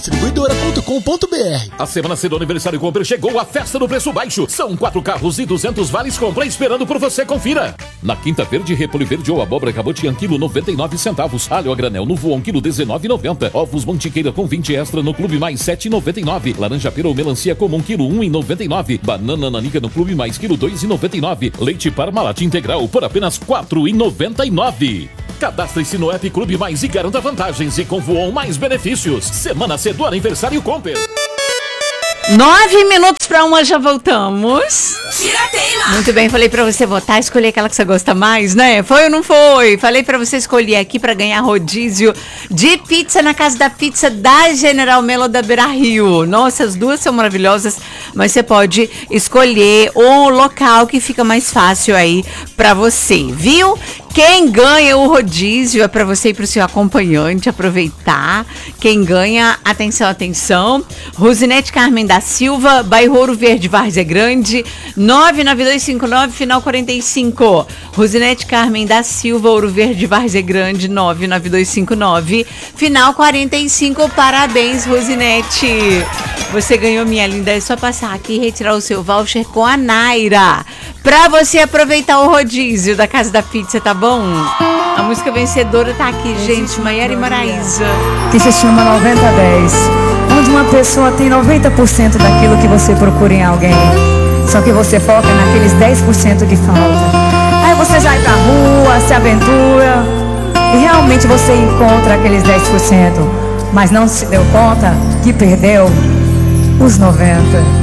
Distribuidora.com.br. A semana C do Aniversário Compre chegou a festa do preço baixo. São 4 carros e 200 vales compra esperando por você, confira. Na Quinta Verde, repolho verde ou abóbora cabotiã, quilo 99 centavos. Alho a granel no voão, quilo 19,90. Ovos Mantiqueira com 20 extra no Clube Mais, 7,99. Laranja pera ou melancia comum, quilo 1,99. Banana nanica no Clube Mais, quilo 2,99. Leite Parmalat integral por apenas 4,99. Cadastre-se no app Clube Mais e garanta vantagens e com voão mais benefícios. Semana C do Aniversário Comper. 9 minutos para 1, já voltamos. Tirateima! Muito bem, falei para você votar, escolher aquela que você gosta mais, né? Foi ou não foi? Falei para você escolher aqui para ganhar rodízio de pizza na Casa da Pizza da General Melo da Beira Rio. Nossa, as duas são maravilhosas, mas você pode escolher o local que fica mais fácil aí para você, viu? Quem ganha o rodízio é para você e para o seu acompanhante aproveitar. Quem ganha, atenção, atenção, Rosinete Carmen da Silva, bairro Ouro Verde, Várzea Grande, 99259, final 45. Rosinete Carmen da Silva, Ouro Verde, Várzea Grande, 99259, final 45. Parabéns, Rosinete. Você ganhou, minha linda. É só passar aqui e retirar o seu voucher com a Naira, pra você aproveitar o rodízio da Casa da Pizza, tá bom? A música vencedora tá aqui, gente, Maiara e Maraísa. Que se chama 90-10, onde uma pessoa tem 90% daquilo que você procura em alguém, só que você foca naqueles 10% que falta. Aí você vai pra rua, se aventura e realmente você encontra aqueles 10%, mas não se deu conta que perdeu os 90%.